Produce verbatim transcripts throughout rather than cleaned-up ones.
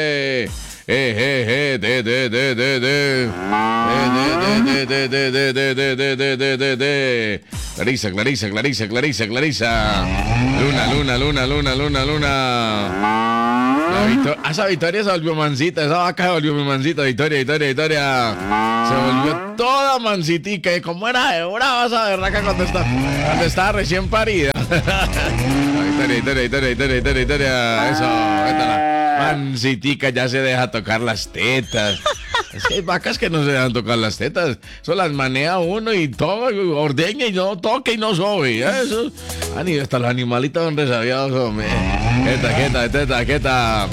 Eh, eh, eh, de, de, de, de, de. De, de, de, de, de, de, de, de, de, de, de, de. Clarisa, Clarisa, Clarisa, Clarisa, Clarisa. Luna, luna, luna, luna, luna, luna. La Victor- ah, esa Victoria se volvió mansita, esa vaca se volvió mi mansita, Victoria, Victoria, Victoria. Se volvió toda mansitica, y como era de brava esa berraca cuando está, cuando estaba recién parida. Victoria, Victoria, Victoria, Victoria, Victoria, Victoria. Eso, vétala. Mancitica ya se deja tocar las tetas. Es que hay vacas que no se dejan tocar las tetas. Eso las manea uno y todo, ordeña y no toca y no sobe. Eso. Hasta los animalitos son resabiados, hombre. Quieta, quieta, quieta, quieta.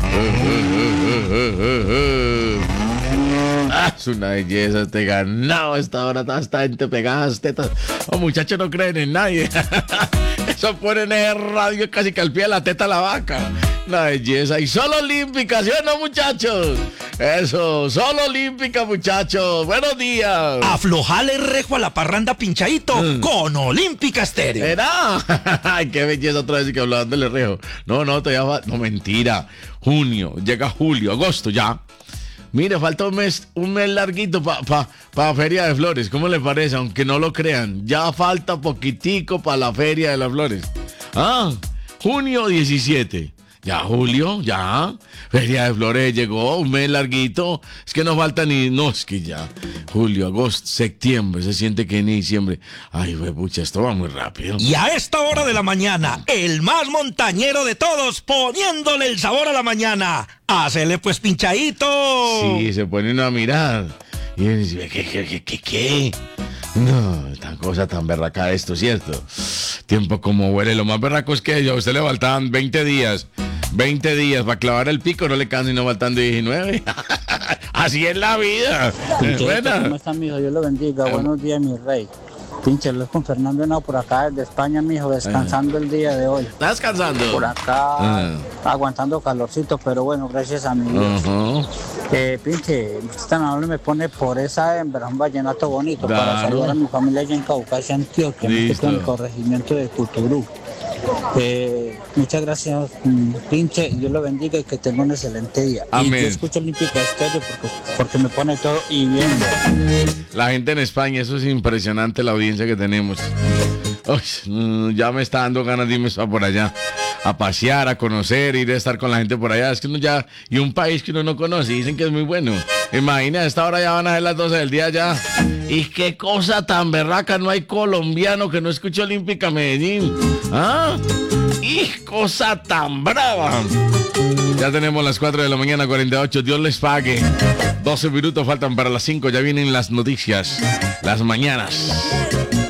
Ah, es una belleza este ganado. Esta hora toda esta gente pegada a las tetas. Los muchachos no creen en nadie. Eso ponen en radio casi que al pie de la teta a la vaca. Una belleza. Y solo olímpica, ¿sí o no, muchachos? Eso, solo olímpica, muchachos. Buenos días. Aflojale rejo a la parranda pinchadito mm. con Olímpica Estéreo. ¿Era? Ay, qué belleza otra vez que hablándole rejo. No, no, todavía va. No, mentira. Junio, llega julio, agosto ya. Mire, falta un mes, un mes larguito para pa, pa Feria de Flores. ¿Cómo le parece? Aunque no lo crean, ya falta poquitico para la Feria de las Flores. Ah, junio diecisiete. Ya julio, ya. Feria de Flores llegó, un mes larguito. Es que no falta ni, no, es que ya. Julio, agosto, septiembre, se siente que ni diciembre. Ay, güey, pucha, esto va muy rápido. Y a esta hora de la mañana, el más montañero de todos, poniéndole el sabor a la mañana. ¡Hacele pues pinchadito! Sí, se pone uno a mirar. Y dice, ¿qué, qué, qué, qué, qué? No, tan cosa tan berraca esto, ¿cierto? Tiempo como huele. Lo más berraco es que a usted le faltaban veinte días. veinte días para clavar el pico, no le cansa y no faltando diecinueve. Así es la vida. Buena. ¿Cómo está, mijo? Dios lo bendiga. Buenos días, mi rey. Pinche, lo es con Fernando Henao por acá desde España, mijo, descansando el día de hoy. ¿Estás descansando? Por acá, uh. aguantando calorcito, pero bueno, gracias a mi Dios. Uh-huh. Eh, pinche, usted tan amable me pone por esa hembra, un vallenato bonito, claro, para saludar a mi familia allá en Caucasia, Antioquia, en el corregimiento de Cuturú. Eh, muchas gracias, pinche, Dios lo bendiga y que tenga un excelente día. Amén. Y yo escucho Olímpica Estéreo porque, porque me pone todo y bien. La gente en España, eso es impresionante, la audiencia que tenemos. Uy, ya me está dando ganas de irme por allá a pasear, a conocer, ir a estar con la gente por allá. Es que uno ya, y un país que uno no conoce, dicen que es muy bueno. Imagina, a esta hora ya van a ser las doce del día ya. Y qué cosa tan berraca, no hay colombiano que no escuche Olímpica Medellín. ¿Ah? ¡Y cosa tan brava! Ya tenemos las cuatro de la mañana, cuarenta y ocho. Dios les pague. doce minutos faltan para las cinco. Ya vienen las noticias. Las mañanas.